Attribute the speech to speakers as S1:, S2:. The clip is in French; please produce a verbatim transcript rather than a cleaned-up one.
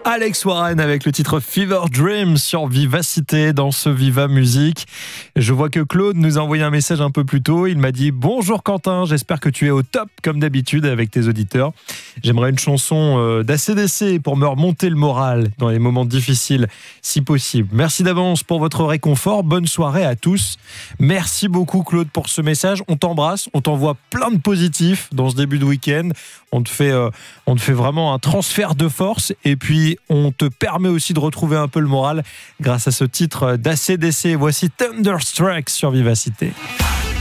S1: Alex Warren avec le titre Fever Dream sur Vivacité dans ce Viva Musique. Je vois que Claude nous a envoyé un message un peu plus tôt. Il m'a dit « Bonjour Quentin, j'espère que tu es au top comme d'habitude avec tes auditeurs. J'aimerais une chanson d'A C D C pour me remonter le moral dans les moments difficiles si possible. Merci d'avance pour votre réconfort. Bonne soirée à tous. » Merci beaucoup Claude pour ce message. On t'embrasse, on t'envoie plein de positifs dans ce début de week-end. On te fait, euh, on te fait vraiment un transfert de force et puis on te permet aussi de retrouver un peu le moral grâce à ce titre d'A C D C. Voici Thunderstruck sur Vivacité.